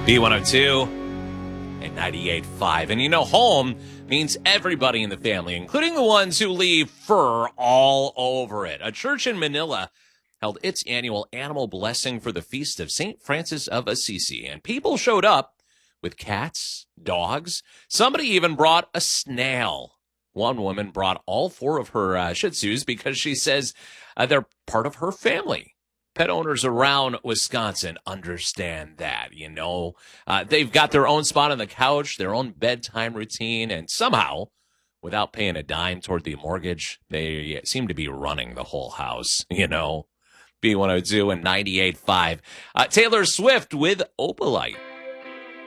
B102 and 98.5. And you know, home means everybody in the family, including the ones who leave fur all over it. A church in Manila held its annual animal blessing for the feast of St. Francis of Assisi. And people showed up with cats, dogs. Somebody even brought a snail. One woman brought all four of her Shih Tzus because she says they're part of her family. Pet owners around Wisconsin understand that, you know. They've got their own spot on the couch, their own bedtime routine, and somehow, without paying a dime toward the mortgage, they seem to be running the whole house, you know. B102 and 98.5. Taylor Swift with Opalite.